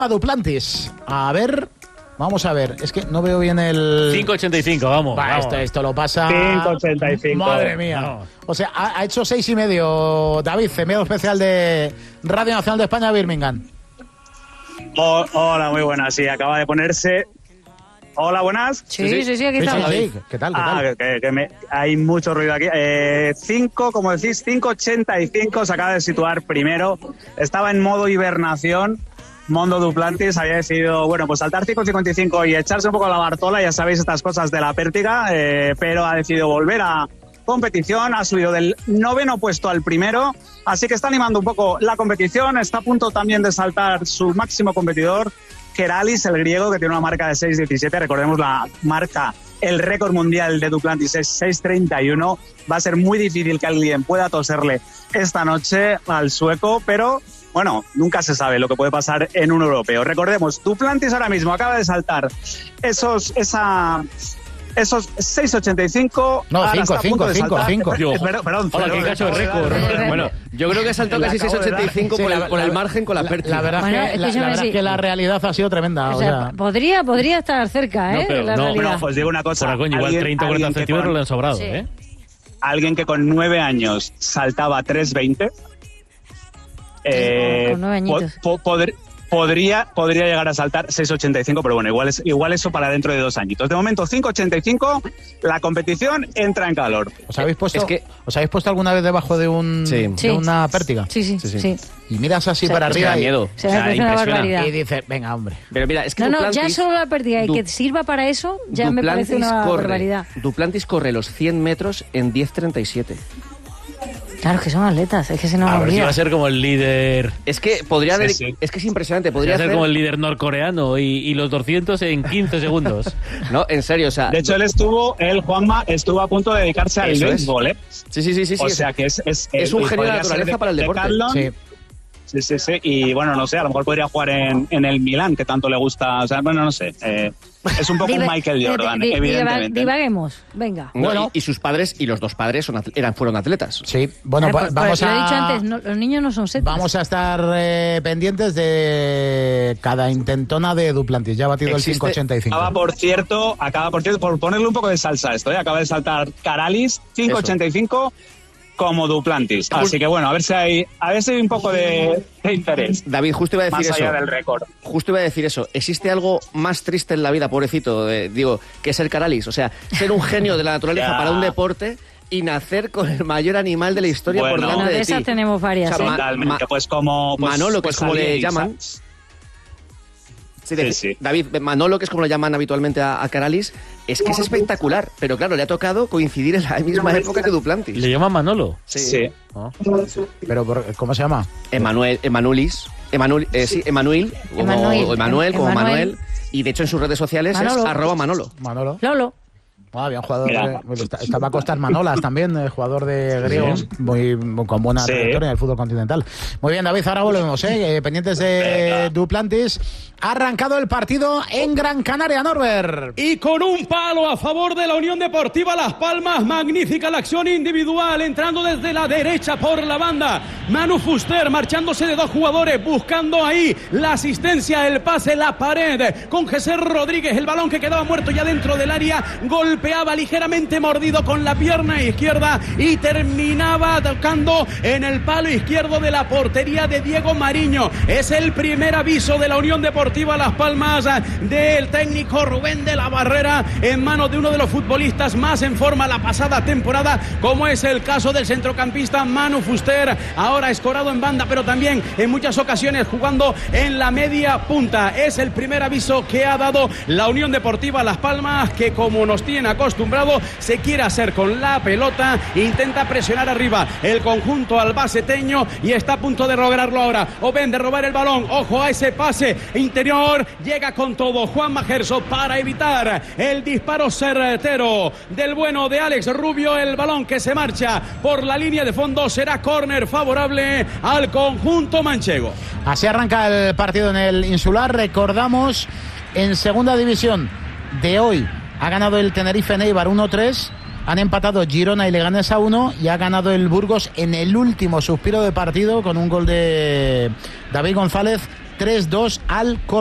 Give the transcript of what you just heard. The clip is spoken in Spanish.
A Duplantis. A ver, vamos a ver. Es que no veo bien el... 5.85, vamos. Esto lo pasa... 5.85. Madre mía. No. O sea, ha hecho 6,5. David, enviado especial de Radio Nacional de España, Birmingham. Hola, muy buenas. Sí, acaba de ponerse... Hola, buenas. Sí, aquí estamos. Sí. ¿Qué tal? Hay mucho ruido aquí. 5, como decís, 5.85 se acaba de situar primero. Estaba en modo hibernación. Mondo Duplantis había decidido, pues saltar 5.55 y echarse un poco la Bartola, ya sabéis estas cosas de la pértiga, pero ha decidido volver a competición, ha subido del 9º puesto al primero, así que está animando un poco la competición, está a punto también de saltar su máximo competidor, Keralis, el griego, que tiene una marca de 6.17, recordemos la marca, el récord mundial de Duplantis es 6.31, va a ser muy difícil que alguien pueda toserle esta noche al sueco, pero bueno, nunca se sabe lo que puede pasar en un europeo. Recordemos, Duplantis ahora mismo acaba de saltar esos 6.85. No, 5. Perdón. Hola, qué cacho de récord. Bueno, yo creo que ha saltado casi 6.85 por el margen con la pértiga. La verdad es que la realidad ha sido tremenda. O sea, podría estar cerca, No, pero la no, realidad. Bueno, os digo una cosa. Por igual 30 o 40 centímetros le han sobrado, Sí. Alguien que con 9 años saltaba 3.20... con 9 añitos. Podría llegar a saltar 6.85, pero bueno, igual eso para dentro de 2 añitos. De momento, 5.85, la competición entra en calor. ¿Os habéis puesto alguna vez debajo de una pértiga? Sí. Y miras así para arriba da miedo. Se me parece una barbaridad. y dices, venga, hombre. Pero mira, es que Ya solo la pértiga y que sirva para eso, ya me parece una barbaridad. Duplantis corre los 100 metros en 10.37. Claro, es que son atletas, es que se nos A ver si olvida. va a ser como el líder. Es que podría haber... Sí. Es que es impresionante. Podría Va a ser hacer... como el líder norcoreano y los 200 en 15 segundos. No, en serio, o sea... De hecho, Juanma, estuvo a punto de dedicarse al béisbol, ¿eh? Sí. O sea que es un genio de la naturaleza para el deporte. Sí. Y bueno, no sé, a lo mejor podría jugar en el Milán, que tanto le gusta. O sea, bueno, no sé. Es un poco un Michael Jordan, evidentemente. Divaguemos, venga. No, y sus padres, y los dos padres fueron atletas. Sí, bueno, vamos lo a... he dicho antes, los niños no son setas. Vamos a estar pendientes de cada intentona de Duplantis. Ya ha batido el 5.85. Acaba, por cierto, por ponerle un poco de salsa a esto, acaba de saltar Keralis, 5.85 como Duplantis. Así que bueno, a ver si hay un poco de interés. David, justo iba a decir más eso. allá del récord. Justo iba a decir eso. ¿Existe algo más triste en la vida, pobrecito, que ser Keralis? O sea, ser un genio de la naturaleza para un deporte y nacer con el mayor animal de la historia por delante de ti. Esas tenemos varias. O sea, Totalmente, como... Manolo, que es como le llaman. Sí. David, Manolo, que es como lo llaman habitualmente a Keralis, es que es espectacular. Pero claro, le ha tocado coincidir en la misma época que Duplantis. ¿Le llaman Manolo? Sí. Pero, ¿cómo se llama? Emanuel, como Manuel. Y de hecho en sus redes sociales Manolo. es @Manolo. Lolo. Bien, jugador. Estaba Costas Manolas también, jugador de griego, muy con buena trayectoria en el fútbol continental. Muy bien, David, ahora volvemos, pendientes de Duplantis. Ha arrancado el partido en Gran Canaria, Norbert. Y con un palo a favor de la Unión Deportiva Las Palmas, magnífica la acción individual, entrando desde la derecha por la banda. Manu Fuster marchándose de 2 jugadores, buscando ahí la asistencia, el pase, la pared, con Jesús Rodríguez, el balón que quedaba muerto ya dentro del área, golpeaba ligeramente mordido con la pierna izquierda y terminaba tocando en el palo izquierdo de la portería de Diego Mariño. Es el primer aviso de la Unión Deportiva Las Palmas del técnico Rubén de la Barrera en manos de uno de los futbolistas más en forma la pasada temporada, como es el caso del centrocampista Manu Fuster, ahora escorado en banda, pero también en muchas ocasiones jugando en la media punta. Es el primer aviso que ha dado la Unión Deportiva Las Palmas, que como nos tiene acostumbrado, se quiere hacer con la pelota, intenta presionar arriba el conjunto albaceteño y está a punto de lograrlo ahora, o ven de robar el balón. Ojo a ese pase interior, llega con todo Juanma Gerso para evitar el disparo certero del bueno de Alex Rubio. El balón que se marcha por la línea de fondo será córner favorable al conjunto manchego. Así arranca el partido en el Insular. Recordamos, en segunda división de hoy ha ganado el Tenerife Neibar 1-3, han empatado Girona y Leganés a 1 y ha ganado el Burgos en el último suspiro de partido con un gol de David González 3-2 al